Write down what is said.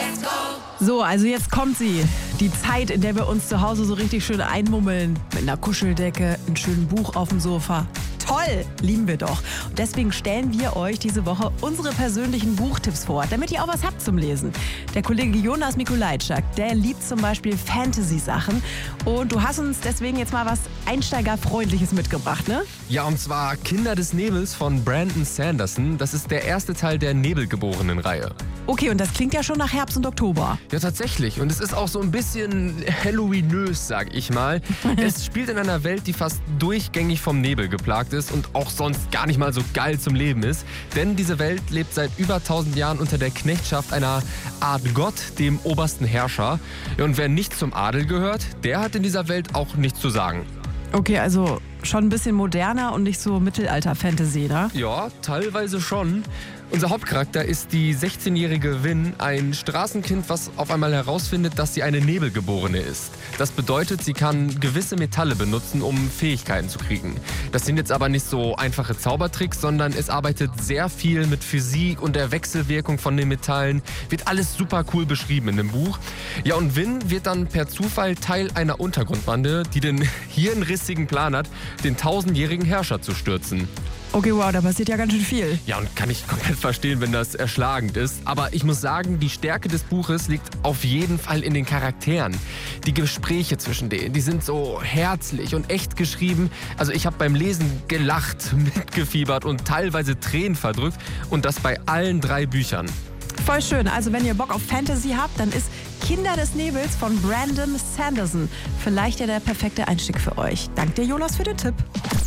So, also jetzt kommt sie. Die Zeit, in der wir uns zu Hause so richtig schön einmummeln. Mit einer Kuscheldecke, einem schönen Buch auf dem Sofa. Toll, lieben wir doch. Und deswegen stellen wir euch diese Woche unsere persönlichen Buchtipps vor, damit ihr auch was habt zum Lesen. Der Kollege Jonas Mikulajczak, der liebt zum Beispiel Fantasy-Sachen. Und du hast uns deswegen jetzt mal was Einsteigerfreundliches mitgebracht, ne? Ja, und zwar Kinder des Nebels von Brandon Sanderson. Das ist der erste Teil der Nebelgeborenen-Reihe. Okay, und das klingt ja schon nach Herbst und Oktober. Ja, tatsächlich. Und es ist auch so ein bisschen Halloweenös, sag ich mal. Es spielt in einer Welt, die fast durchgängig vom Nebel geplagt ist und auch sonst gar nicht mal so geil zum Leben ist. Denn diese Welt lebt seit über 1000 Jahren unter der Knechtschaft einer Art Gott, dem obersten Herrscher. Ja, und wer nicht zum Adel gehört, der hat in dieser Welt auch nichts zu sagen. Okay, also schon ein bisschen moderner und nicht so Mittelalter-Fantasy, ne? Ja, teilweise schon. Unser Hauptcharakter ist die 16-jährige Vin, ein Straßenkind, was auf einmal herausfindet, dass sie eine Nebelgeborene ist. Das bedeutet, sie kann gewisse Metalle benutzen, um Fähigkeiten zu kriegen. Das sind jetzt aber nicht so einfache Zaubertricks, sondern es arbeitet sehr viel mit Physik und der Wechselwirkung von den Metallen. Wird alles super cool beschrieben in dem Buch. Ja, und Vin wird dann per Zufall Teil einer Untergrundbande, die den hirnrissigen Plan hat, den 1000-jährigen Herrscher zu stürzen. Okay, wow, da passiert ja ganz schön viel. Ja, und kann ich komplett verstehen, wenn das erschlagend ist. Aber ich muss sagen, die Stärke des Buches liegt auf jeden Fall in den Charakteren. Die Gespräche zwischen denen, die sind so herzlich und echt geschrieben. Also ich habe beim Lesen gelacht, mitgefiebert und teilweise Tränen verdrückt. Und das bei allen 3 Büchern. Voll schön. Also wenn ihr Bock auf Fantasy habt, dann ist Kinder des Nebels von Brandon Sanderson vielleicht ja der perfekte Einstieg für euch. Dank dir, Jonas, für den Tipp.